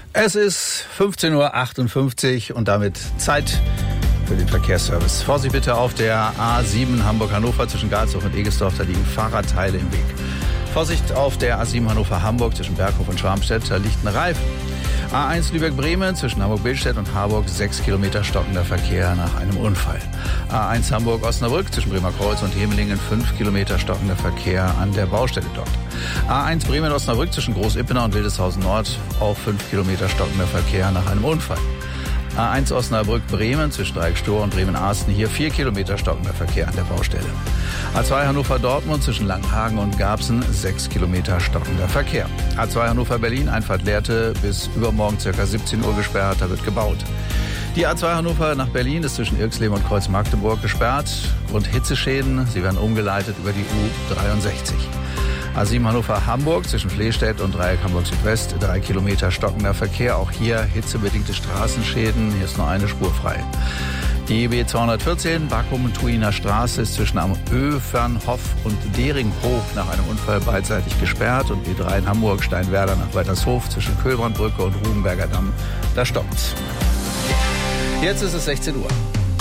Es ist 15:58 Uhr und damit Zeit für den Verkehrsservice. Vorsicht bitte auf der A7 Hamburg-Hannover zwischen Galsdorf und Egesdorf, da liegen Fahrradteile im Weg. Vorsicht auf der A7 Hannover-Hamburg zwischen Berghof und Schwarmstedt, da liegt ein Reifen. A1 Lübeck-Bremen zwischen Hamburg-Billstedt und Harburg 6 Kilometer stockender Verkehr nach einem Unfall. A1 Hamburg-Osnabrück zwischen Bremer Kreuz und Hemelingen 5 Kilometer stockender Verkehr an der Baustelle dort. A1 Bremen-Osnabrück zwischen Groß-Ippener und Wildeshausen Nord auch 5 Kilometer stockender Verkehr nach einem Unfall. A1 Osnabrück-Bremen zwischen Dreieck-Stor und Bremen-Arsten hier 4 Kilometer stockender Verkehr an der Baustelle. A2 Hannover-Dortmund zwischen Langenhagen und Garbsen 6 Kilometer stockender Verkehr. A2 Hannover-Berlin Einfahrt Lehrte bis übermorgen ca. 17 Uhr gesperrt, da wird gebaut. Die A2 Hannover nach Berlin ist zwischen Irxleben und Kreuz Magdeburg gesperrt. Grund Hitzeschäden, sie werden umgeleitet über die U63. A7 Hannover-Hamburg zwischen Flehstedt und Dreieck Hamburg-Südwest 3 Kilometer stockender Verkehr. Auch hier hitzebedingte Straßenschäden. Hier ist nur eine Spur frei. Die B214 Backum-Tuiner Straße ist zwischen am Öfernhof und Deringhof nach einem Unfall beidseitig gesperrt. Und B3 in Hamburg Steinwerder nach Weitershof zwischen Köhlbrandbrücke und Rubenberger Damm. Da stoppt's. Jetzt ist es 16 Uhr.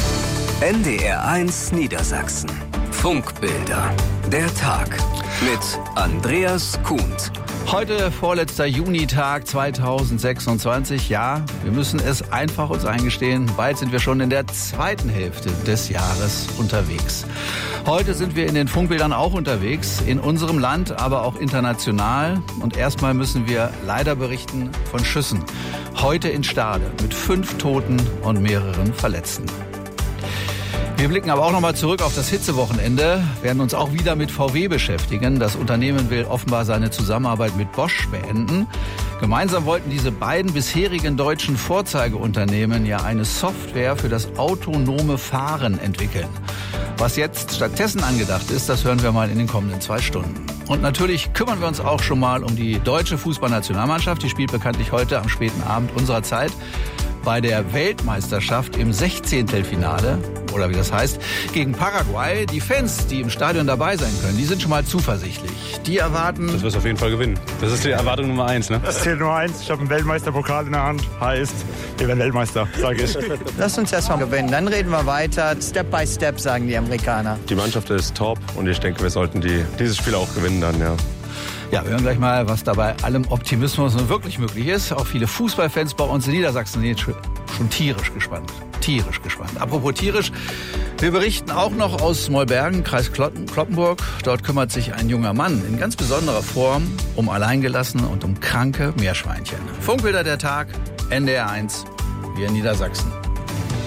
NDR1 Niedersachsen. Funkbilder. Der Tag mit Andreas Kuhnt. Heute vorletzter Junitag 2026. Ja, wir müssen es einfach uns eingestehen. Bald sind wir schon in der zweiten Hälfte des Jahres unterwegs. Heute sind wir in den Funkbildern auch unterwegs. In unserem Land, aber auch international. Und erstmal müssen wir leider berichten von Schüssen. Heute in Stade mit 5 Toten und mehreren Verletzten. Wir blicken aber auch noch mal zurück auf das Hitzewochenende, werden uns auch wieder mit VW beschäftigen. Das Unternehmen will offenbar seine Zusammenarbeit mit Bosch beenden. Gemeinsam wollten diese beiden bisherigen deutschen Vorzeigeunternehmen ja eine Software für das autonome Fahren entwickeln. Was jetzt stattdessen angedacht ist, das hören wir mal in den kommenden 2 Stunden. Und natürlich kümmern wir uns auch schon mal um die deutsche Fußballnationalmannschaft. Die spielt bekanntlich heute am späten Abend unserer Zeit bei der Weltmeisterschaft im 16. Oder wie das heißt, gegen Paraguay. Die Fans, die im Stadion dabei sein können, die sind schon mal zuversichtlich. Die erwarten... Das wirst du auf jeden Fall gewinnen. Das ist die Erwartung Nummer 1, ne? Das zählt Nummer 1. Ich habe einen Weltmeisterpokal in der Hand. Heißt, wir werden Weltmeister, sage ich. Lass uns erst mal gewinnen, dann reden wir weiter. Step by Step, sagen die Amerikaner. Die Mannschaft ist top und ich denke, wir sollten dieses Spiel auch gewinnen dann, ja. Ja, wir hören gleich mal, was da bei allem Optimismus nun wirklich möglich ist. Auch viele Fußballfans bei uns in Niedersachsen sind schon tierisch gespannt. Tierisch gespannt. Apropos tierisch, wir berichten auch noch aus Mollbergen, Kreis Cloppenburg. Dort kümmert sich ein junger Mann in ganz besonderer Form um Alleingelassene und um kranke Meerschweinchen. Funkbilder der Tag, NDR1, wir in Niedersachsen.